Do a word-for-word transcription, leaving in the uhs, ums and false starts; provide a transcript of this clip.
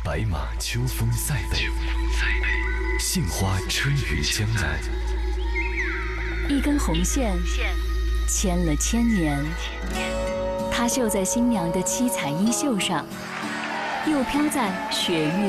白马秋风塞北，杏花春雨江南。 一根红线牵了千年，它绣在新娘的七彩衣袖上，又飘在雪域